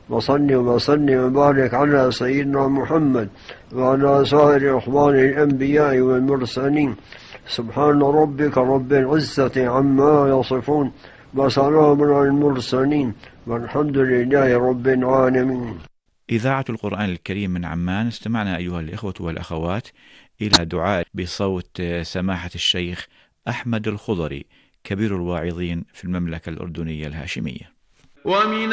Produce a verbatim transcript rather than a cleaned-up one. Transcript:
وصل وسلم وبارك على سيدنا محمد وعلى سائر إخوان الأنبياء والمرسلين. سبحان ربك رب العزة عما يصفون وسلام على المرسلين والحمد لله رب العالمين. إذاعة القرآن الكريم من عمان، استمعنا أيها الإخوة والأخوات إلى دعاء بصوت سماحة الشيخ أحمد الخضري كبير الواعظين في المملكة الأردنية الهاشمية. ومن